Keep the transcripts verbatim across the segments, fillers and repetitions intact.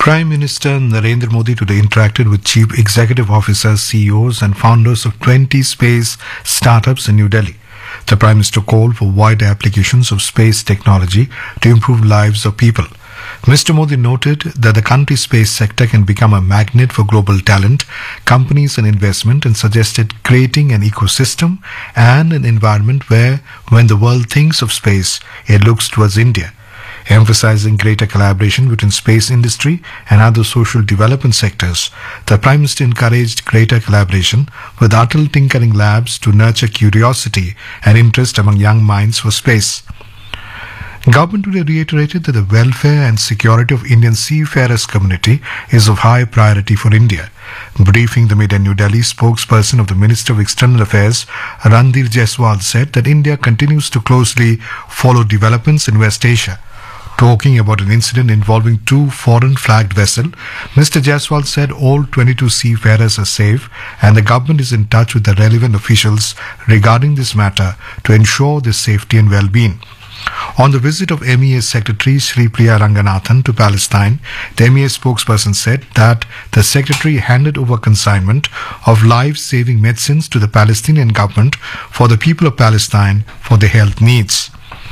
Prime Minister Narendra Modi today interacted with chief executive officers, C E Os and founders of twenty space startups in New Delhi. The Prime Minister called for wider applications of space technology to improve lives of people. Mister Modi noted that the country's space sector can become a magnet for global talent, companies and investment, and suggested creating an ecosystem and an environment where, when the world thinks of space, it looks towards India. Emphasizing greater collaboration between space industry and other social development sectors, the Prime Minister encouraged greater collaboration with Atal Tinkering Labs to nurture curiosity and interest among young minds for space. Government today reiterated that the welfare and security of Indian seafarers community is of high priority for India. Briefing the media in New Delhi, spokesperson of the Minister of External Affairs, Randhir Jaiswal, said that India continues to closely follow developments in West Asia. Talking about an incident involving two foreign-flagged vessels, Mister Jaiswal said all twenty-two seafarers are safe and the government is in touch with the relevant officials regarding this matter to ensure their safety and well-being. On the visit of M E A Secretary Shri Priya Ranganathan to Palestine, the M E A spokesperson said that the Secretary handed over consignment of life-saving medicines to the Palestinian government for the people of Palestine for their health needs.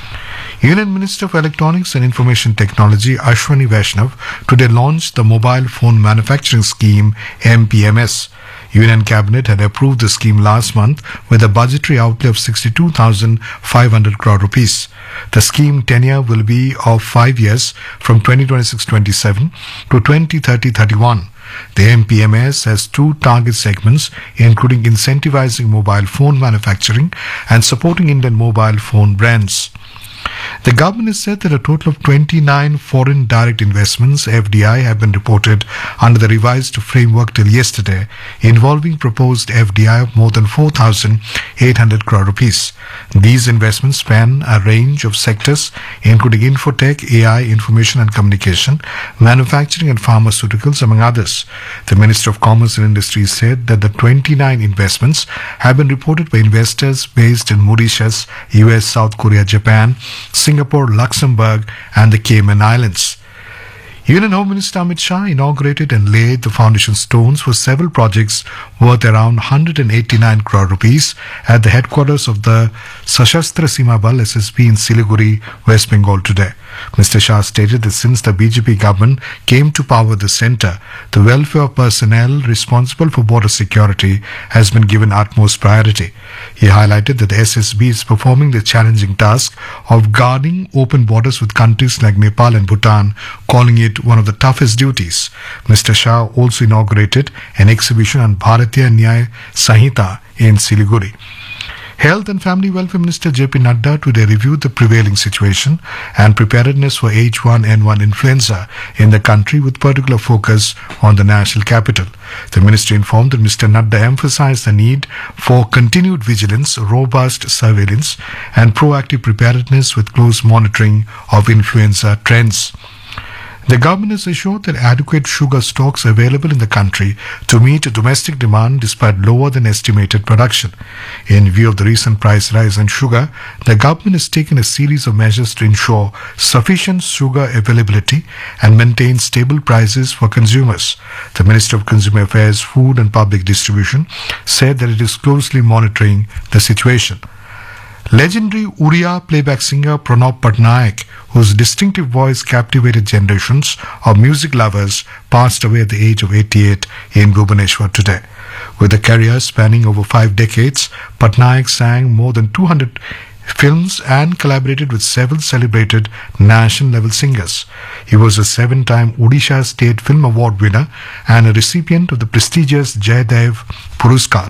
Union Minister of Electronics and Information Technology Ashwani Vaishnav today launched the Mobile Phone Manufacturing Scheme M P M S. Union Cabinet had approved the scheme last month with a budgetary outlay of sixty-two thousand five hundred crore rupees. The scheme tenure will be of five years from twenty twenty-six twenty-seven to twenty thirty thirty-one. The M P M S has two target segments, including incentivizing mobile phone manufacturing and supporting Indian mobile phone brands. The government has said that a total of twenty-nine foreign direct investments, F D I, have been reported under the revised framework till yesterday, involving proposed F D I of more than four thousand eight hundred crore rupees. These investments span a range of sectors, including infotech, A I, information and communication, manufacturing and pharmaceuticals, among others. The Minister of Commerce and Industry said that the twenty-nine investments have been reported by investors based in Mauritius, U S, South Korea, Japan, Singapore, Luxembourg and the Cayman Islands. Union Home Minister Amit Shah inaugurated and laid the foundation stones for several projects worth around one hundred eighty-nine crore rupees at the headquarters of the Sashastra Seema Bal S S B in Siliguri, West Bengal today. Mister Shah stated that since the B J P government came to power the centre, the welfare of personnel responsible for border security has been given utmost priority. He highlighted that the S S B is performing the challenging task of guarding open borders with countries like Nepal and Bhutan, calling it one of the toughest duties. Mister Shah also inaugurated an exhibition on Bharatiya Nyaya Sanhita in Siliguri. Health and Family Welfare Minister J P Nadda today reviewed the prevailing situation and preparedness for H one N one influenza in the country with particular focus on the national capital. The ministry informed that Mister Nadda emphasized the need for continued vigilance, robust surveillance and proactive preparedness with close monitoring of influenza trends. The government has assured that adequate sugar stocks are available in the country to meet domestic demand despite lower than estimated production. In view of the recent price rise in sugar, the government has taken a series of measures to ensure sufficient sugar availability and maintain stable prices for consumers. The Minister of Consumer Affairs, Food and Public Distribution said that it is closely monitoring the situation. Legendary Uriya playback singer Pranab Patnaik, whose distinctive voice captivated generations of music lovers, passed away at the age of eighty-eight in Bhubaneswar today. With a career spanning over five decades, Patnaik sang more than two hundred films and collaborated with several celebrated national-level singers. He was a seven-time Odisha State Film Award winner and a recipient of the prestigious Jaydev Puruskar.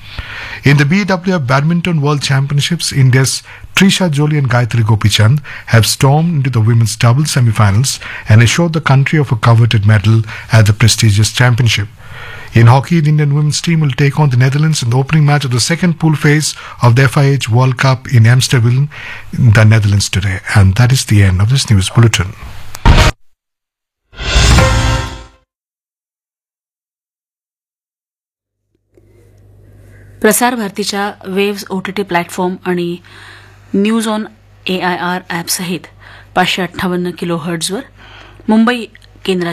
In the B W F Badminton World Championships, India's Trisha Jolie and Gayatri Gopichand have stormed into the women's doubles semi-finals and assured the country of a coveted medal at the prestigious championship. In hockey, the Indian women's team will take on the Netherlands in the opening match of the second pool phase of the F I H World Cup in Amsterdam, the Netherlands today. And that is the end of this news bulletin. प्रसार भारतीच्या waves OTT platform आणि news on A I R ॲपसहित पाचशे अठ्ठावन्न kilo हर्ट्झवर Mumbai केंद्राच्या